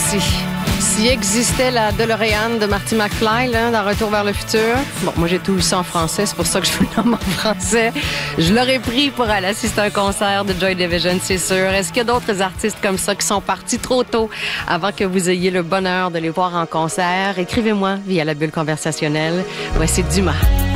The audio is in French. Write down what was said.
S'il existait la DeLorean de Marty McFly, là, dans Retour vers le futur, bon, moi j'ai tout lu ça en français, c'est pour ça que je fais le nom en français. Je l'aurais pris pour aller assister à un concert de Joy Division, c'est sûr. Est-ce qu'il y a d'autres artistes comme ça qui sont partis trop tôt avant que vous ayez le bonheur de les voir en concert? Écrivez-moi via la bulle conversationnelle. Voici Dumas.